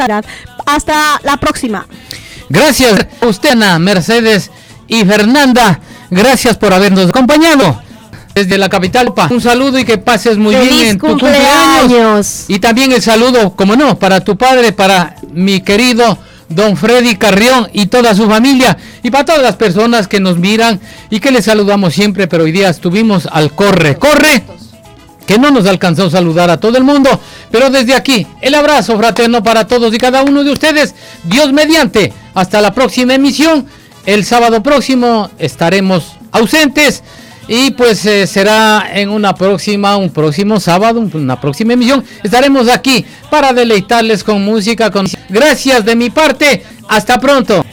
Hasta la próxima. Gracias a usted, Ana, Mercedes y Fernanda. Gracias por habernos acompañado desde la capital. Un saludo y que pases muy bien en tu cumpleaños. Y también el saludo, como no, para tu padre, para mi querido don Freddy Carrión y toda su familia, y para todas las personas que nos miran y que les saludamos siempre, pero hoy día estuvimos al corre, que no nos alcanzó a saludar a todo el mundo, pero desde aquí, el abrazo fraterno para todos y cada uno de ustedes. Dios mediante, hasta la próxima emisión. El sábado próximo estaremos ausentes, y pues será en un próximo sábado, una próxima emisión. Estaremos aquí para deleitarles con música. Gracias de mi parte, hasta pronto.